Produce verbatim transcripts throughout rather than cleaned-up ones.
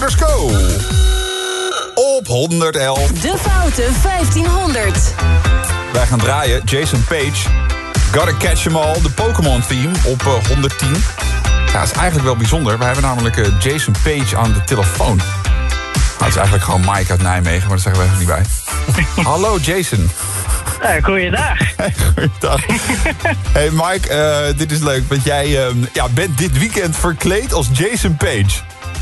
Brothers Co. Op honderdelf. De Foute vijftienhonderd. Wij gaan draaien. Jason Page. Gotta Catch 'em All. De Pokémon theme op uh, honderdtien. Ja, dat is eigenlijk wel bijzonder. We hebben namelijk uh, Jason Page aan de telefoon. Nou, het is eigenlijk gewoon Mike uit Nijmegen, maar dat zeggen we even niet bij. Hallo Jason. Uh, goeiedag. Hey, goeiedag. Hey Mike, uh, dit is leuk, want jij uh, ja, bent dit weekend verkleed als Jason Page.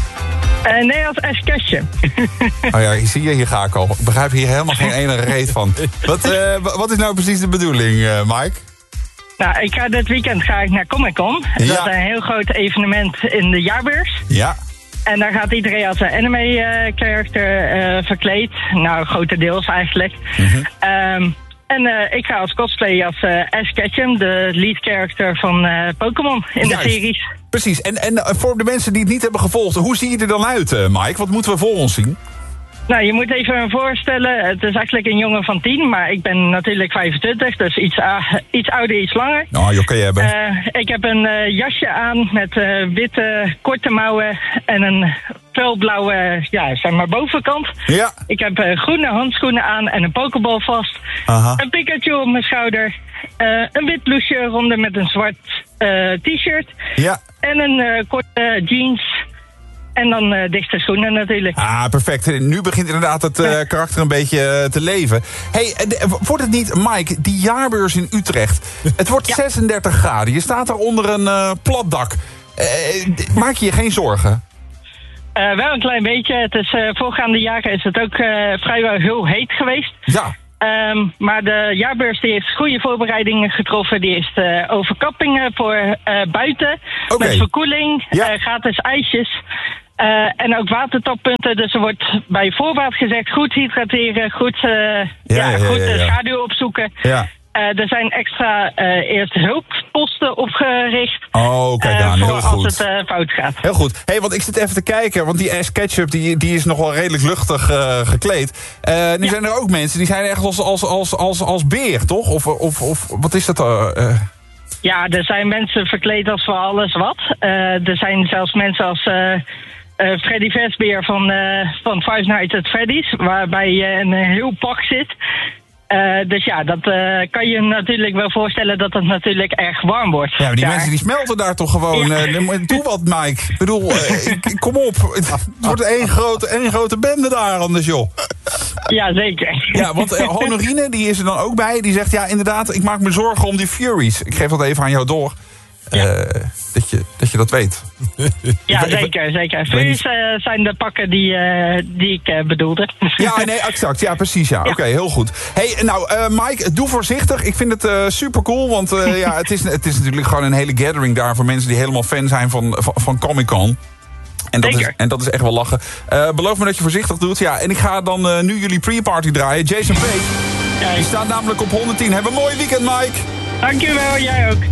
Uh, nee, als Ash Ketchum. Oh ja, zie je, hier ga ik al. Ik begrijp hier helemaal geen ene reet van. Wat, uh, wat is nou precies de bedoeling, uh, Mike? Nou, ik ga dit weekend ga ik naar Comic Con. Ja. Dat is een heel groot evenement in de jaarbeurs. Ja. En daar gaat iedereen als een anime-character uh, uh, verkleed. Nou, grotendeels eigenlijk. Mm-hmm. Um, en uh, ik ga als cosplay als uh, Ash Ketchum, de lead character van uh, Pokémon in Juist. de series. Precies. En, en voor de mensen die het niet hebben gevolgd, hoe zie je er dan uit, uh, Mike? Wat moeten we voor ons zien? Nou, je moet even voorstellen, het is eigenlijk een jongen van tien, maar ik ben natuurlijk vijfentwintig, dus iets, uh, iets ouder, iets langer. Nou, joh, kan je hebben. Uh, ik heb een uh, jasje aan met uh, witte korte mouwen en een felblauwe, ja, zeg maar bovenkant. Ja. Ik heb uh, groene handschoenen aan en een pokeball vast. Aha. Een Pikachu op mijn schouder. Uh, een wit blouseje eronder met een zwart uh, t-shirt. Ja. En een uh, korte jeans. En dan uh, dichte schoenen natuurlijk. Ah, perfect. Nu begint inderdaad het uh, karakter een beetje uh, te leven. Hey, wordt het niet, Mike, die jaarbeurs in Utrecht. Het wordt ja. zesendertig graden. Je staat er onder een uh, plat dak. Uh, maak je je geen zorgen? Uh, wel een klein beetje. Het is, uh, voorgaande jaren is het ook uh, vrijwel heel heet geweest. Ja. Um, maar de jaarbeurs die heeft goede voorbereidingen getroffen. Die heeft uh, overkappingen voor uh, buiten. Okay. Met verkoeling, ja. uh, gratis ijsjes. Uh, en ook watertoppunten. Dus er wordt bij voorbaat gezegd goed hydrateren, goed, uh, ja, ja, ja, goed ja, ja, ja. schaduw opzoeken. Ja. Uh, er zijn extra uh, eerst hulpposten opgericht. Oh, kijk aan, uh, heel goed. Als het uh, fout gaat. Heel goed. Hey, want ik zit even te kijken, want die Ash Ketchum die, die is nog wel redelijk luchtig uh, gekleed. Uh, nu ja. zijn er ook mensen die zijn echt als, als, als, als, als beer, toch? Of, of, of wat is dat? Uh, uh... Ja, er zijn mensen verkleed als voor alles wat. Uh, er zijn zelfs mensen als Uh, Uh, Freddy Fazbear van, uh, van Five Nights at Freddy's, waarbij je in een heel pak zit. Uh, dus ja, dat uh, kan je natuurlijk wel voorstellen dat het natuurlijk erg warm wordt. Ja, maar die daar. mensen die smelten daar toch gewoon. Ja. Uh, doe wat, Mike. Ik bedoel, uh, ik, kom op. Het wordt één grote, één grote bende daar anders, joh. Ja, zeker. Ja, want uh, Honorine, die is er dan ook bij. Die zegt, ja, inderdaad, ik maak me zorgen om die Furies. Ik geef dat even aan jou door. Ja. Uh, dat, je, dat je dat weet. Ja, zeker, zeker. Furies uh, zijn de pakken die, uh, die ik uh, bedoelde. Ja, nee, exact. Ja, precies. Ja. Ja. Oké, okay, heel goed. Hey, nou, uh, Mike, doe voorzichtig. Ik vind het uh, super cool, want uh, ja, het, is, het is natuurlijk gewoon een hele gathering daar voor mensen die helemaal fan zijn van, van, van Comic Con. En dat, is, en dat is echt wel lachen. Uh, beloof me dat je voorzichtig doet. Ja, en ik ga dan uh, nu jullie pre-party draaien. Jason Page. Ja, die staat namelijk op honderdtien. Heb een mooi weekend, Mike. Dankjewel, jij ook.